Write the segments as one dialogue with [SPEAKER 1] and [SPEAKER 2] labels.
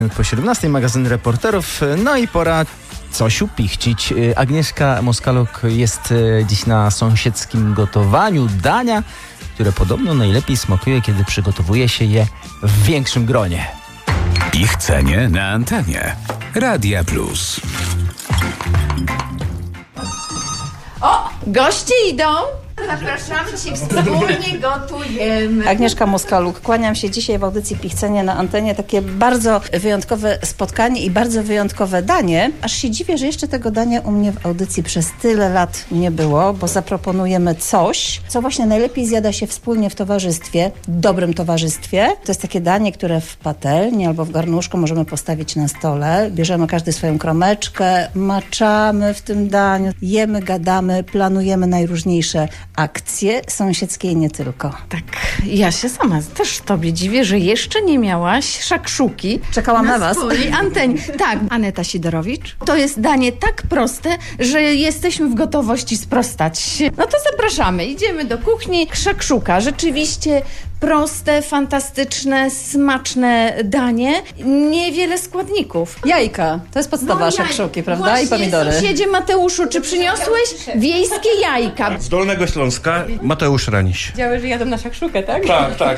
[SPEAKER 1] Po 17 magazyn Reporterów, no i pora coś upichcić. Agnieszka Moskaluk jest dziś na sąsiedzkim gotowaniu dania, które podobno najlepiej smakuje, kiedy przygotowuje się je w większym gronie.
[SPEAKER 2] Ich cenie na antenie Radia Plus.
[SPEAKER 3] O, goście idą. Zapraszamy, dzisiaj wspólnie gotujemy.
[SPEAKER 4] Agnieszka Moskaluk, kłaniam się dzisiaj w audycji Pichcenie na antenie. Takie bardzo wyjątkowe spotkanie i bardzo wyjątkowe danie. Aż się dziwię, że jeszcze tego dania u mnie w audycji przez tyle lat nie było, bo zaproponujemy coś, co właśnie najlepiej zjada się wspólnie w towarzystwie, dobrym towarzystwie. To jest takie danie, które w patelni albo w garnuszku możemy postawić na stole. Bierzemy każdy swoją kromeczkę, maczamy w tym daniu, jemy, gadamy, planujemy najróżniejsze akcje sąsiedzkie i nie tylko.
[SPEAKER 3] Tak, ja się sama też tobie dziwię, że jeszcze nie miałaś szakszuki.
[SPEAKER 4] Czekałam na was.
[SPEAKER 3] swojej antenie. Tak, Aneta Sidorowicz. To jest danie tak proste, że jesteśmy w gotowości sprostać. No to zapraszamy, idziemy do kuchni. Szakszuka, rzeczywiście proste, fantastyczne, smaczne danie. Niewiele składników.
[SPEAKER 4] Jajka, to jest podstawa szakszuki, prawda?
[SPEAKER 3] Właśnie,
[SPEAKER 4] I pomidory.
[SPEAKER 3] Sąsiedzie Mateuszu, czy przyniosłeś wiejskie jajka?
[SPEAKER 5] Z Dolnego Śląska, Mateusz Raniś.
[SPEAKER 6] Wiedziały, że jadą na szakszukę, tak?
[SPEAKER 5] Tak.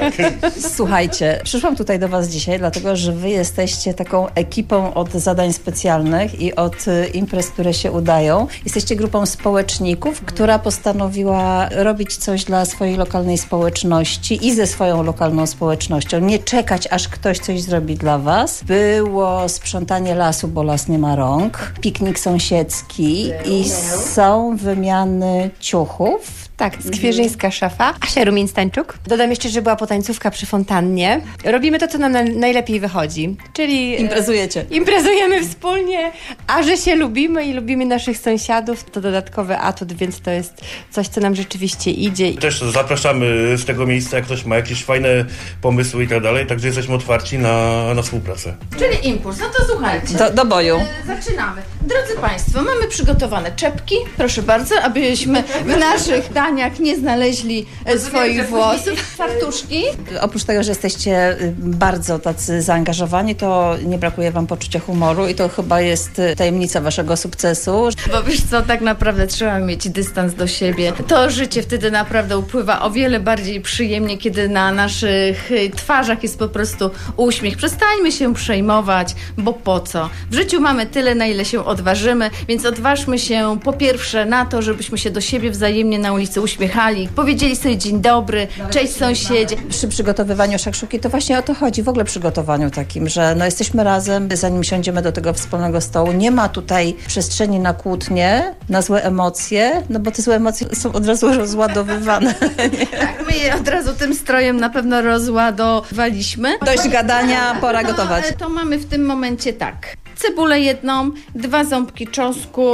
[SPEAKER 4] Słuchajcie, przyszłam tutaj do was dzisiaj, dlatego że wy jesteście taką ekipą od zadań specjalnych i od imprez, które się udają. Jesteście grupą społeczników, która postanowiła robić coś dla swojej lokalnej społeczności i ze swoją lokalną społecznością. Nie czekać, aż ktoś coś zrobi dla was. Było sprzątanie lasu, bo las nie ma rąk. Piknik sąsiedzki i są wymiany ciuchów.
[SPEAKER 6] Tak, Skwierzyńska szafa. Asia Rumień-Stańczuk. Dodam jeszcze, że była potańcówka przy fontannie. Robimy to, co nam najlepiej wychodzi, czyli imprezujemy wspólnie, a że się lubimy i lubimy naszych sąsiadów, to dodatkowy atut, więc to jest coś, co nam rzeczywiście idzie.
[SPEAKER 5] Też zapraszamy z tego miejsca, jak ktoś ma jakieś fajne pomysły i tak dalej, także jesteśmy otwarci na współpracę.
[SPEAKER 3] Czyli impuls. No to słuchajcie.
[SPEAKER 4] Do boju.
[SPEAKER 3] Zaczynamy. Drodzy Państwo, mamy przygotowane czepki. Proszę bardzo, abyśmy w naszych daniach nie znaleźli swoich włosów. Fartuszki.
[SPEAKER 4] Oprócz tego, że jesteście bardzo tacy zaangażowani, to nie brakuje wam poczucia humoru i to chyba jest tajemnica waszego sukcesu.
[SPEAKER 3] Bo wiesz co, tak naprawdę trzeba mieć dystans do siebie. To życie wtedy naprawdę upływa o wiele bardziej przyjemnie, kiedy na naszych twarzach jest po prostu uśmiech. Przestańmy się przejmować, bo po co? W życiu mamy tyle, na ile się odważymy, więc odważmy się po pierwsze na to, żebyśmy się do siebie wzajemnie na ulicy uśmiechali, powiedzieli sobie dzień dobry, cześć sąsiedzie.
[SPEAKER 4] Przy przygotowywaniu szakszuki to właśnie o to chodzi, w ogóle przygotowaniu takim, że no jesteśmy razem, zanim siądziemy do tego wspólnego stołu. Nie ma tutaj przestrzeni na kłótnie, na złe emocje, no bo te złe emocje są od razu rozładowywane.
[SPEAKER 3] Tak, my je od razu tym strojem na pewno rozładowaliśmy.
[SPEAKER 4] Dość gadania, pora gotować.
[SPEAKER 3] To mamy w tym momencie tak. Cebulę jedną, 2 ząbki czosnku,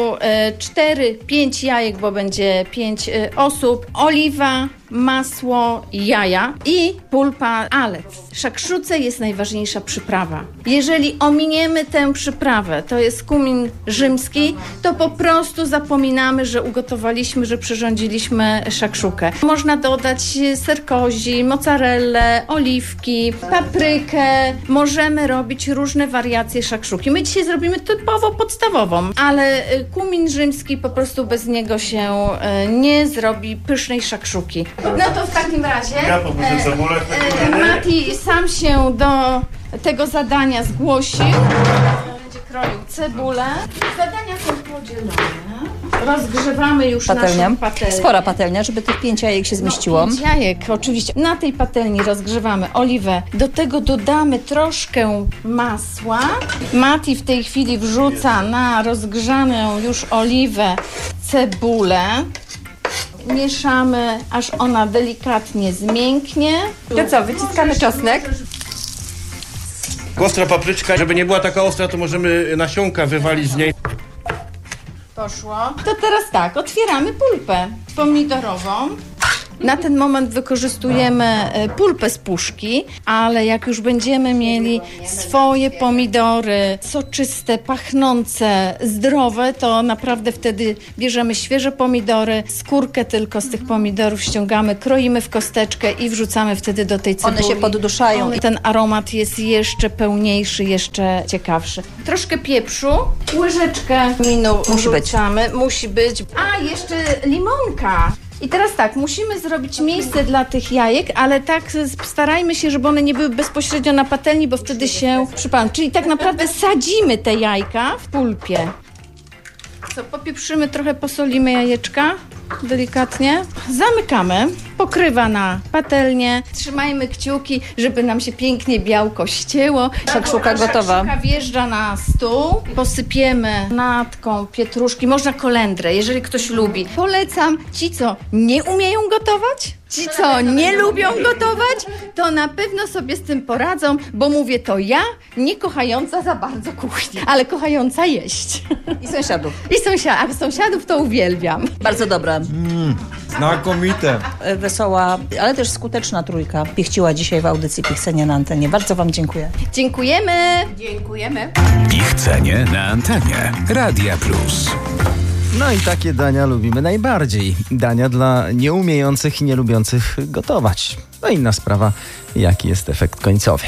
[SPEAKER 3] 4-5 jajek, bo będzie 5 osób, oliwa, masło, jaja i pulpa, ale w szakszuce jest najważniejsza przyprawa. Jeżeli ominiemy tę przyprawę, to jest kumin rzymski, to po prostu zapominamy, że ugotowaliśmy, że przyrządziliśmy szakszukę. Można dodać ser kozi, mozzarellę, oliwki, paprykę. Możemy robić różne wariacje szakszuki. My dzisiaj zrobimy typowo podstawową, ale kumin rzymski po prostu bez niego się nie zrobi pysznej szakszuki. No to w takim razie
[SPEAKER 5] Ja poproszę cebulę w takim razie.
[SPEAKER 3] Mati sam się do tego zadania zgłosił. Będzie kroił cebulę. Zadania są podzielone. Rozgrzewamy już naszą patelnię.
[SPEAKER 4] Spora patelnia, żeby tych 5 jajek się zmieściło.
[SPEAKER 3] 5 jajek, oczywiście. Na tej patelni rozgrzewamy oliwę. Do tego dodamy troszkę masła. Mati w tej chwili wrzuca na rozgrzaną już oliwę cebulę. Mieszamy, aż ona delikatnie zmięknie.
[SPEAKER 6] To co, wyciskamy czosnek?
[SPEAKER 5] Ostra papryczka, żeby nie była taka ostra, to możemy nasionka wywalić z niej.
[SPEAKER 3] Poszło. To teraz tak, otwieramy pulpę pomidorową. Na ten moment wykorzystujemy pulpę z puszki, ale jak już będziemy mieli swoje pomidory, soczyste, pachnące, zdrowe, to naprawdę wtedy bierzemy świeże pomidory, skórkę tylko z tych pomidorów ściągamy, kroimy w kosteczkę i wrzucamy wtedy do tej cebuli.
[SPEAKER 4] One się podduszają.
[SPEAKER 3] Ten aromat jest jeszcze pełniejszy, jeszcze ciekawszy. Troszkę pieprzu, łyżeczkę minu wrzucamy. Musi być. A, jeszcze limonka. I teraz tak, musimy zrobić miejsce dla tych jajek, ale tak starajmy się, żeby one nie były bezpośrednio na patelni, bo wtedy się przypalą. Czyli tak naprawdę sadzimy te jajka w pulpie. Co, popieprzymy, trochę posolimy jajeczka delikatnie. Zamykamy, pokrywa na patelnię. Trzymajmy kciuki, żeby nam się pięknie białko ścięło.
[SPEAKER 4] Szakszuka gotowa.
[SPEAKER 3] Szakszuka wjeżdża na stół. Posypiemy natką pietruszki, można kolendrę, jeżeli ktoś lubi. Polecam ci, co nie umieją gotować, ci, co nie lubią gotować, to na pewno sobie z tym poradzą, bo mówię to ja, nie kochająca za bardzo kuchnię, ale kochająca jeść.
[SPEAKER 4] I sąsiadów.
[SPEAKER 3] A sąsiadów to uwielbiam.
[SPEAKER 4] Bardzo dobre.
[SPEAKER 7] Znakomite.
[SPEAKER 4] Wesoła, ale też skuteczna trójka pichciła dzisiaj w audycji Pichcenie na antenie. Bardzo wam dziękuję.
[SPEAKER 3] Dziękujemy.
[SPEAKER 6] Dziękujemy.
[SPEAKER 2] Pichcenie na antenie. Radia Plus.
[SPEAKER 1] No i takie dania lubimy najbardziej. Dania dla nieumiejących i nielubiących gotować. No inna sprawa, jaki jest efekt końcowy.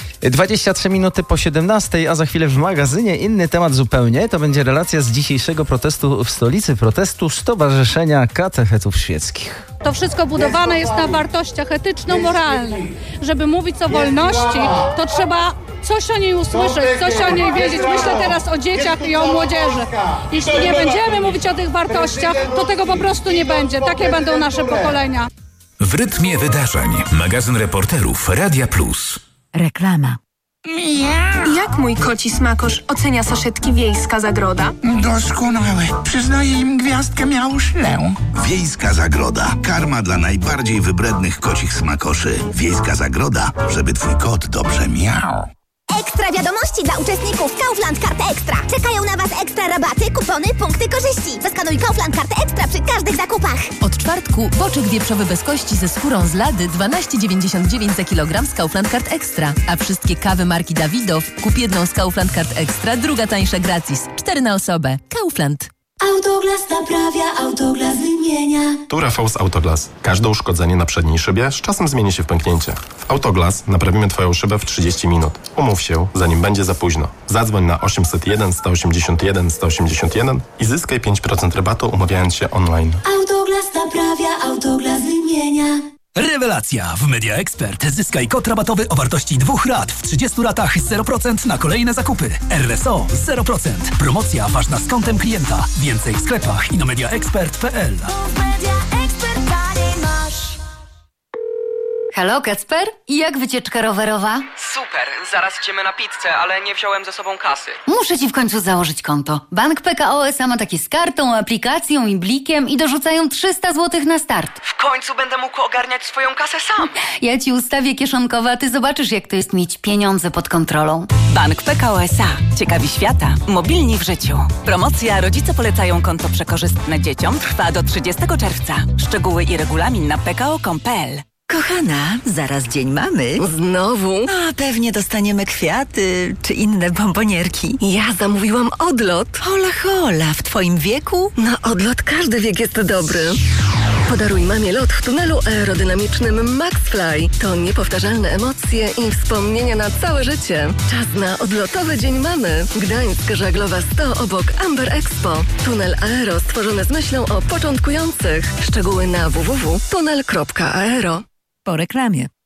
[SPEAKER 1] 23 minuty po 17, a za chwilę w magazynie inny temat zupełnie. To będzie relacja z dzisiejszego protestu w stolicy, protestu Stowarzyszenia Katechetów Świeckich.
[SPEAKER 8] To wszystko budowane jest na wartościach etyczno-moralnych. Żeby mówić o wolności, to trzeba coś o niej usłyszeć, coś o niej wiedzieć. Myślę teraz o dzieciach i o młodzieży. Jeśli nie będziemy mówić o tych wartościach, to tego po prostu nie będzie. Takie będą nasze pokolenia.
[SPEAKER 2] W rytmie wydarzeń. Magazyn reporterów Radia Plus.
[SPEAKER 9] Reklama. Jak mój koci smakosz ocenia saszetki Wiejska Zagroda?
[SPEAKER 10] Doskonałe. Przyznaję im gwiazdkę miałuszlę.
[SPEAKER 11] Wiejska Zagroda. Karma dla najbardziej wybrednych kocich smakoszy. Wiejska Zagroda, żeby twój kot dobrze miał.
[SPEAKER 12] Ekstra wiadomości dla uczestników Kaufland Karty Ekstra. Czekają na Was ekstra rabaty, kupony, punkty korzyści. Zaskanuj Kaufland Karty Ekstra przy każdych zakupach.
[SPEAKER 13] Od czwartku boczek wieprzowy bez kości ze skórą z lady 12,99 za kilogram z Kaufland Kart Ekstra. A wszystkie kawy marki Dawidow kup jedną z Kaufland Kart Ekstra, druga tańsza gratis. 4 na osobę. Kaufland.
[SPEAKER 14] Autoglas naprawia, Autoglas wymienia.
[SPEAKER 15] Tu Rafał z Autoglas. Każde uszkodzenie na przedniej szybie z czasem zmieni się w pęknięcie. W Autoglas naprawimy Twoją szybę w 30 minut. Umów się, zanim będzie za późno. Zadzwoń na 801 181 181 i zyskaj 5% rabatu umawiając się online.
[SPEAKER 14] Autoglas naprawia, Autoglas wymienia.
[SPEAKER 16] Rewelacja! W Media Expert zyskaj kod rabatowy o wartości 2 rat w 30 ratach 0% na kolejne zakupy. RSO 0%. Promocja ważna z kontem klienta. Więcej w sklepach i na mediaexpert.pl.
[SPEAKER 17] Halo, Kacper? I jak wycieczka rowerowa?
[SPEAKER 18] Super, zaraz idziemy na pizzę, ale nie wziąłem ze sobą kasy.
[SPEAKER 17] Muszę ci w końcu założyć konto. Bank PKO SA ma takie z kartą, aplikacją i blikiem i dorzucają 300 zł na start.
[SPEAKER 18] W końcu będę mógł ogarniać swoją kasę sam.
[SPEAKER 17] Ja ci ustawię kieszonkowe, a ty zobaczysz, jak to jest mieć pieniądze pod kontrolą.
[SPEAKER 19] Bank PKO SA. Ciekawi świata. Mobilni w życiu. Promocja Rodzice polecają konto przekorzystne dzieciom trwa do 30 czerwca. Szczegóły i regulamin na pko.com.pl.
[SPEAKER 20] Kochana, zaraz Dzień Mamy.
[SPEAKER 21] Znowu?
[SPEAKER 20] A pewnie dostaniemy kwiaty czy inne bombonierki.
[SPEAKER 21] Ja zamówiłam odlot.
[SPEAKER 20] Hola, hola, w twoim wieku?
[SPEAKER 21] Na odlot każdy wiek jest dobry. Podaruj mamie lot w tunelu aerodynamicznym MaxFly. To niepowtarzalne emocje i wspomnienia na całe życie. Czas na odlotowy Dzień Mamy. Gdańsk Żaglowa 100 obok Amber Expo. Tunel aero stworzony z myślą o początkujących. Szczegóły na www.tunel.aero.
[SPEAKER 20] Po reklamie.